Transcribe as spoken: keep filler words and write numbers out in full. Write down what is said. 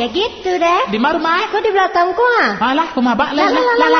gitu deh. Di mana rumah? Kok di belakangku ah? Alah, rumah Bak. Lah, lah, lah, lah.